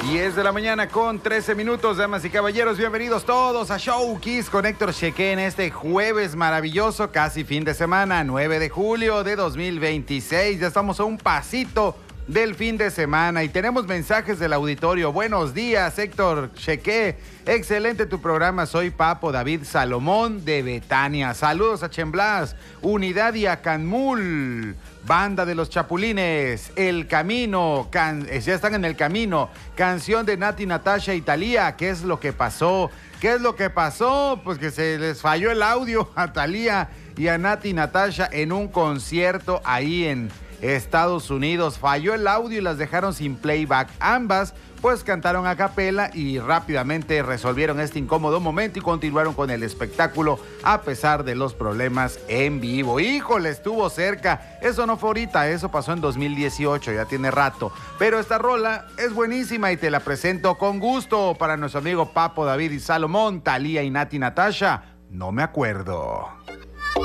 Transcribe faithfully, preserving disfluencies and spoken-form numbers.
diez de la mañana con trece minutos, damas y caballeros, bienvenidos todos a Show Kiss con Héctor Cheque en este jueves maravilloso, casi fin de semana, nueve de julio de dos mil veintiséis. Ya estamos a un pasito del fin de semana y tenemos mensajes del auditorio. Buenos días, Héctor Cheque. Excelente tu programa. Soy Papo David Salomón de Betania. Saludos a Chemblas, Unidad y a Canmul. Banda de los Chapulines, El Camino, can, ya están en el camino. Canción de Nati, Natasha y Thalía. ¿Qué es lo que pasó? ¿Qué es lo que pasó? Pues que se les falló el audio a Thalía y a Nati y Natasha en un concierto ahí en Estados Unidos. Falló el audio y las dejaron sin playback. Ambas pues cantaron a capela y rápidamente resolvieron este incómodo momento y continuaron con el espectáculo a pesar de los problemas en vivo. ¡Híjole! Estuvo cerca. Eso no fue ahorita, eso pasó en dos mil dieciocho, ya tiene rato. Pero esta rola es buenísima y te la presento con gusto para nuestro amigo Papo David y Salomón, Thalía y Nati Natasha. No me acuerdo.